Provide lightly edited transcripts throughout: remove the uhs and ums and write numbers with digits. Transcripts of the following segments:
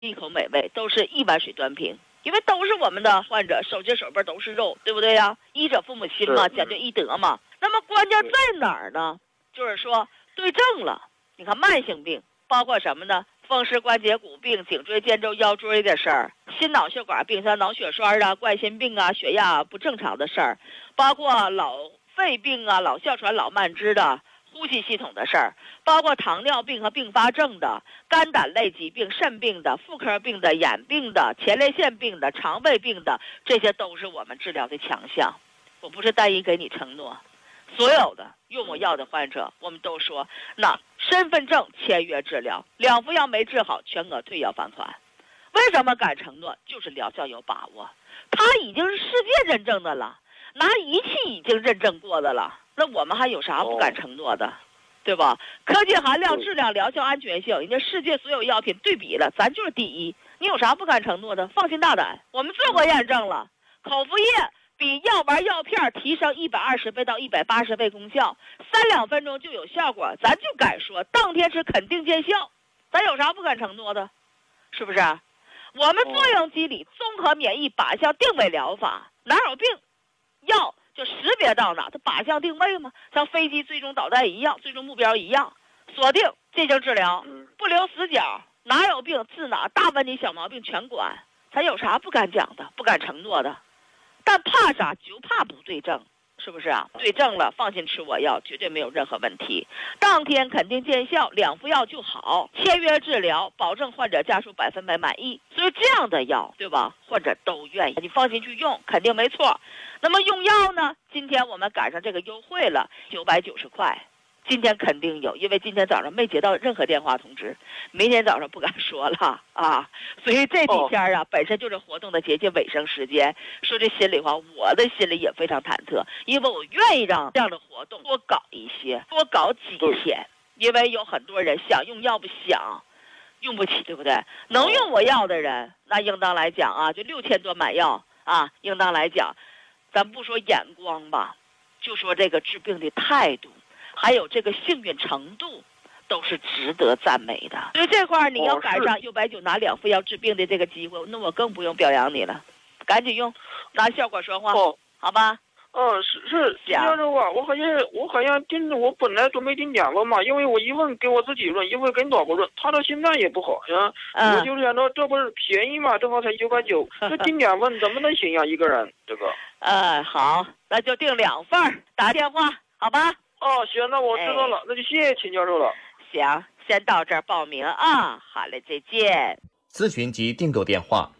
一口美味，都是一碗水端平。因为都是我们的患者，手心手背都是肉，对不对呀？医者父母心嘛，讲究医德嘛。那么关键在哪儿呢？就是说对症了。你看慢性病包括什么呢？风湿关节骨病、颈椎肩周腰椎的事儿，心脑血管病，像脑血栓啊、冠心病啊、血压不正常的事儿，包括老肺病啊、老哮喘、老慢支的。呼吸系统的事儿，包括糖尿病和并发症的、肝胆类疾病、肾病的、妇科病的、眼病的、前列腺病的、肠胃病的，这些都是我们治疗的强项。我不是单一给你承诺，所有的用我药的患者，我们都说，那身份证签约治疗，2副药没治好，全额退药返款。为什么敢承诺？就是疗效有把握，它已经是世界认证的了，拿仪器已经认证过的了。那我们还有啥不敢承诺的，对吧？科技含量、质量、疗效、安全性，人家世界所有药品对比了，咱就是第一。你有啥不敢承诺的？放心大胆，我们做过验证了，口服液比药丸、药片提升120倍到180倍功效，3-2分钟就有效果，咱就敢说当天吃肯定见效，咱有啥不敢承诺的？是不是？我们作用机理、综合免疫靶向定位疗法，哪有病，药就识别到哪，它靶向定位嘛，像飞机最终导弹一样，最终目标一样，锁定进行治疗，不留死角，哪有病治哪，大问题小毛病全管。咱有啥不敢讲的，不敢承诺的？但怕啥？就怕不对症，是不是啊？对症了，放心吃我药，绝对没有任何问题。当天肯定见效，2副药就好，签约治疗，保证患者家属100%满意。所以这样的药，对吧？患者都愿意，你放心去用，肯定没错。那么用药呢？今天我们赶上这个优惠了，990块。今天肯定有，因为今天早上没接到任何电话通知，明天早上不敢说了啊。所以这几天啊，本身就是活动的接近尾声时间。说句心里话，我的心里也非常忐忑，因为我愿意让这样的活动多搞一些，多搞几天，因为有很多人想用药不想，用不起，对不对？能用我药的人，那应当来讲啊，就6000多买药啊，应当来讲，咱不说眼光吧，就说这个治病的态度。还有这个幸运程度，都是值得赞美的。所以这块你要赶上990拿2副药治病的这个机会，那我更不用表扬你了，赶紧用，拿效果说话，好吧？ 是这样的话，我好像我本来准备订2个嘛，因为我一问给我自己论，一问给老婆论，他的心脏也不好呀。我就想到这不是便宜嘛，正好才990，这订2份怎么能行呀？一个人这个。 好，那就订2份，打电话，好吧？ 行，那我知道了，那就谢谢秦教授了。 行，先到这儿报名啊，好嘞，再见。 咨询及订购电话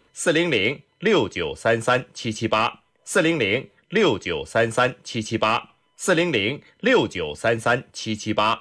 ：400-6933-778，400-6933-778，400-6933-778。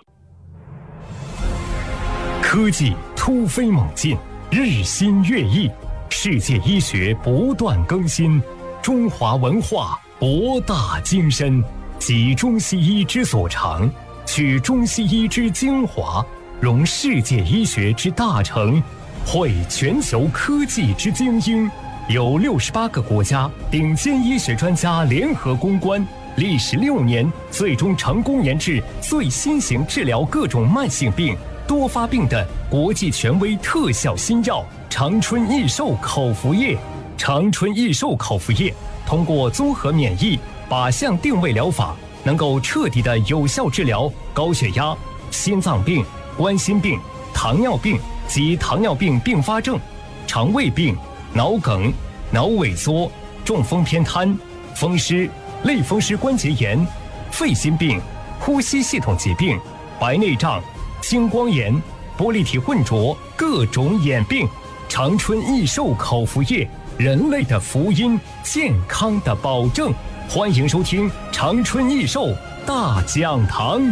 科技突飞猛进，日新月异，世界医学不断更新，中华文化博大精深。集中西医之所长，取中西医之精华，融世界医学之大成，汇全球科技之精英，由68个国家顶尖医学专家联合攻关，历时6年，最终成功研制最新型治疗各种慢性病、多发病的国际权威特效新药长春益寿口服液。长春益寿口服液通过综合免疫靶向定位疗法，能够彻底的有效治疗高血压、心脏病、冠心病、糖尿病及糖尿病并发症、肠胃病、脑梗、脑萎缩、中风偏瘫、风湿、类风湿关节炎、肺心病、呼吸系统疾病、白内障、青光眼、玻璃体混浊各种眼病。长春益寿口服液，人类的福音，健康的保证。欢迎收听长春益寿大讲堂。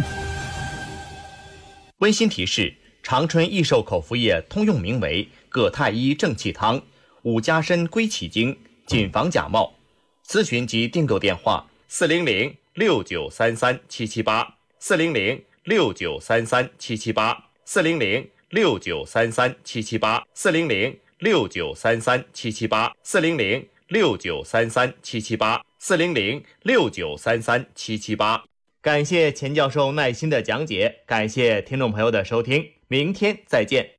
温馨提示：长春益寿口服液通用名为葛太医正气汤、五加参归气经，谨防假冒。咨询及订购电话：400-6933-778，400-6933-778，400-6933-778，400-6933-778，400-6933-778。感谢钱教授耐心的讲解，感谢听众朋友的收听，明天再见。